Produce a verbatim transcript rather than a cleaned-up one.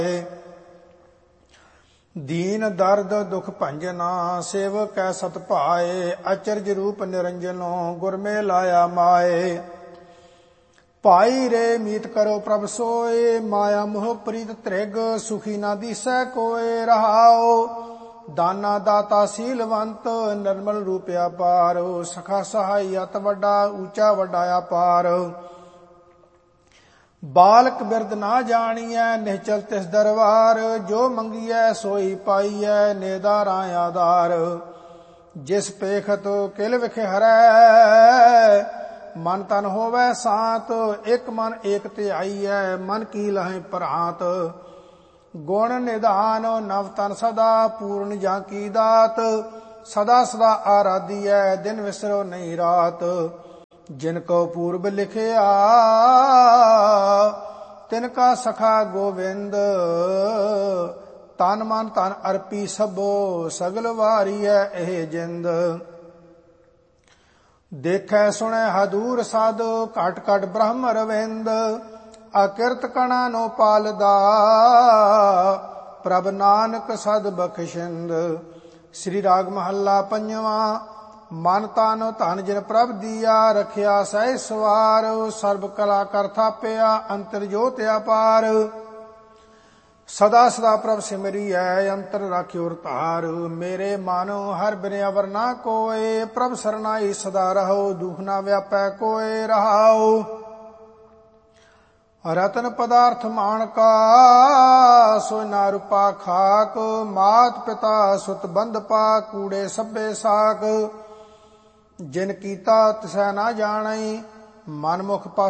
दीन दर्द दुख भंजना सेवक कै सत भाए। अचरज रूप निरंजनो गुर में लाया माए। भाई रे मीत करो प्रभ सोए माया मोह प्रीत त्रिग सुखी ना दिसै कोय रहाओ। दाना दाता सीलवंत निर्मल रूप अपार सखा सहाय अत वड्डा ऊंचा वड्डा अपार। बालक बिरद ना जानिए निश्चल तिस दरबार जो मंगिए सोई पाइए नेदारा आधार। जिस पेखत किल विख हरै मन तन होवै सात एक मन एक ध्याईऐ मन की लहै भ्रांत। गुण निधान नव तन सदा पूर्ण जाकी दात सदा सदा आराधिए दिन विसरो नहीं रात। जिनको पूर्व लिखिया तिनका सखा गोविंद तन मन तन अर्पी सबो सगल वारिय एह जिंद। देखै सुनै हदूर साध घट घट ब्रह्म रविंद अकिरत कणा नो पालदा प्रभ नानक सद बख्शिंद। श्री राग महला पंजवा। मन तन धन जिन प्रभ दिया रखिया सह सवार सर्व कला कर थापिया अंतर जोत अपार। सदा सदा प्रभ सिमरियै अंतर राखियो तार मेरे मानो हर बिन अवर ना कोय प्रभ सरनाई सदा रहो दुख ना व्यापै कोय रहाओ। रतन पदार्थ मानका सोय ना रूपा खाक मात पिता सुत बंध पा कूड़े सभे साक। जिन कीता तिसै ना जानै मन मुख